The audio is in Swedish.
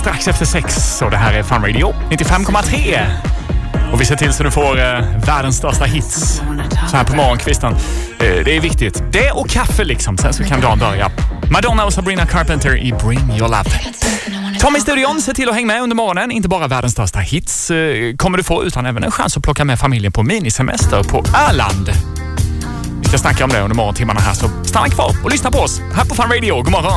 strax efter 6 och det här är Fun Radio 95,3. Och vi ser till så du får världens största hits så här på morgonkvisten. Det är viktigt. Det och kaffe liksom, sen så kan dagen börja. Madonna och Sabrina Carpenter i Bring Your Love. Tommy Studion, se till att hänga med under morgonen. Inte bara världens största hits kommer du få, utan även en chans att plocka med familjen på minisemester på Öland. Vi ska snacka om det under morgontimmarna här, så stanna kvar och lyssna på oss här på Fun Radio. God morgon!